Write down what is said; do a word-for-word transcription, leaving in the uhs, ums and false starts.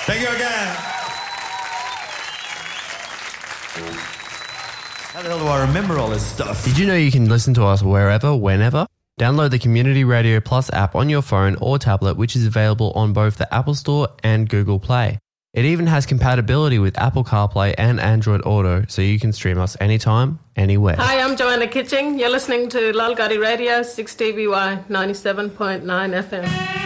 Thank you again. How the hell do I remember all this stuff? Did you know you can listen to us wherever, whenever? Download the Community Radio Plus app on your phone or tablet, which is available on both the Apple Store and Google Play. It even has compatibility with Apple CarPlay and Android Auto, so you can stream us anytime, anywhere. Hi, I'm Joanna Kitching. You're listening to Lalgadi Radio, six D B Y, ninety-seven point nine F M.